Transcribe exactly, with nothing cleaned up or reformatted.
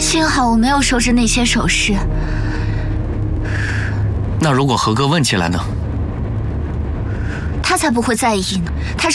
幸好我没有收着那些首饰。 那如果何哥问起来呢？ 他才不会在意呢，他